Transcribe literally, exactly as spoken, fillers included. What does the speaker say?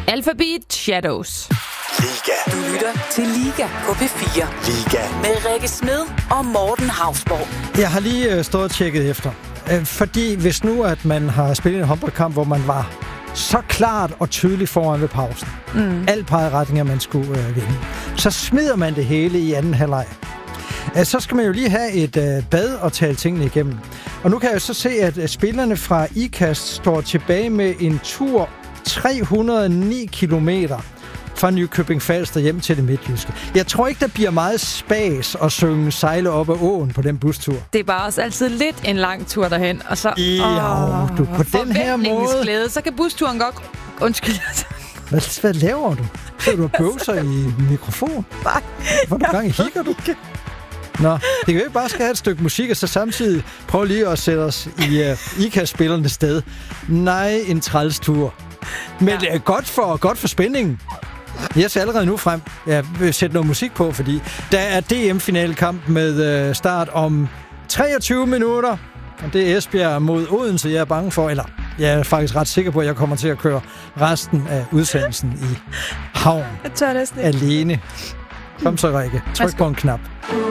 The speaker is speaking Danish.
Alphabet Shadows. Liga. Du lytter til Liga på P fire. Liga. Med Rikke Smed og Morten Hausborg. Jeg har lige øh, stået og tjekket efter. Øh, fordi hvis nu, at man har spillet en håndboldkamp, hvor man var så klart og tydeligt foran ved pausen. Mm. Alt pegede retning, at man skulle øh, vinde. Så smider man det hele i anden halvleg. Øh, så skal man jo lige have et øh, bad og tale tingene igennem. Og nu kan jeg jo så se, at øh, spillerne fra IKAST står tilbage med en tur tre hundrede og ni kilometer fra Nykøbing Falster hjem til det midtjyske. Jeg tror ikke, der bliver meget spas at synge sejle op ad åen på den bustur. Det er bare også altid lidt en lang tur derhen, og så ja, åh, du, på den her måde... glæde, så kan busturen godt... Undskyld. Hvad, hvad laver du? Så du bøvser i mikrofon? Nej. Hvor du gang i hikker du? Nå, det kan jo ikke bare skal have et stykke musik, og så samtidig prøve lige at sætte os i uh, IKAST-spillernes sted. Nej, en trælstur. Men ja. uh, godt, for, godt for spændingen. Jeg ser allerede nu frem. Jeg vil sætte noget musik på, fordi der er D M-finalekamp med uh, start om treogtyve minutter. Og det er Esbjerg mod Odense, jeg er bange for. Eller jeg er faktisk ret sikker på, at jeg kommer til at køre resten af udsendelsen i havn. Jeg tør næsten ikke. Alene. Kom så, Rikke. Tryk på en knap.